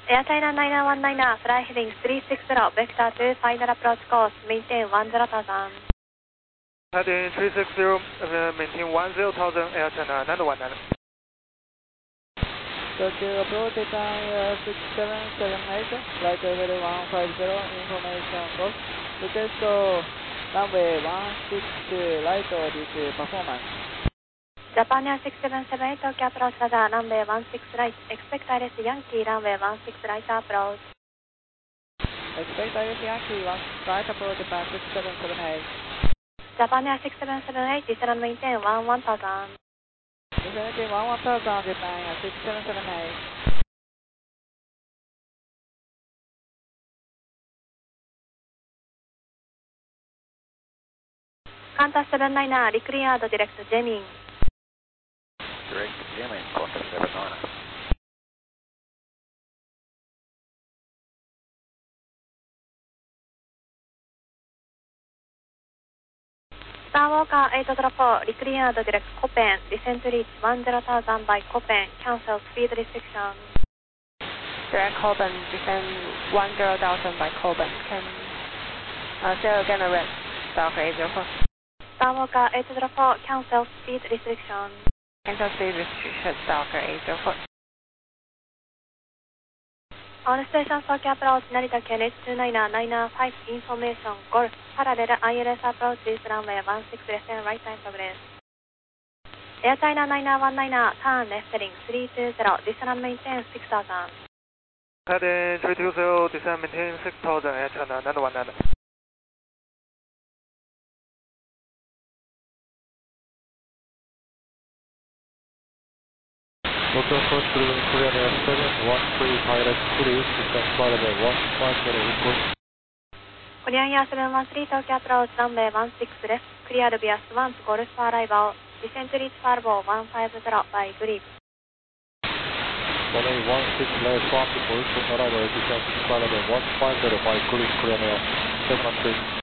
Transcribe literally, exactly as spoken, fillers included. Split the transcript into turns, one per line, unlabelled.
Air China nine nine one nine, fly heading three six zero, vector to final approach course, maintain one zero thousand.
Heading three six zero, uh, maintain one zero thousand, Air China nine one nine.
Tokyo approach time six seven seven eight, flight level one five zero, information course. Request runway one six right this performance.
Japan Air six seven seven eight, Tokyo approach radar, runway one six right, expect I S Yankee, runway one six right approach.
Expect I S Yankee, one right approach, Japan six seven seven eight.
Japan Air six seven seven eight, descend maintain one one thousand.
Descend one one thousand, Japan Air six seven seven eight.
Qantas seven nine, recleared direct Jeming.
Direct Jeming, Qantas seven nine.
Starwalker eight zero four, recleared direct Copen, descent to reach one zero thousand by Copen, cancel speed restriction.
Direct Copen, descend one zero thousand by Copen. Can uh, say again the rest, Starwalker eight zero four.
Starwalker eight zero four, cancel speed restriction.
Cancel speed restriction, Starwalker eight zero four.
On station Tokyo approach, Narita K N H two nine nine five, information, Golf, parallel I L S approach is runway one six left and right time progress. Air China nine nine one nine, turn left heading three two zero, descend maintain six thousand.
Heading three two zero, descend maintain six thousand, Air China nine one nine.
Tokyo approach cruising Korean Air seven one three pilot please descend flight level one five zero course.
Korean Air seven one three, Tokyo approach, runway one six left, cleared via Swamp, Golf arrival, descend to reach Farbo one five zero by grip.
Runway one six left, Swamp, Golf arrival, descend flight level one five zero by grip, Korean Air seven one three.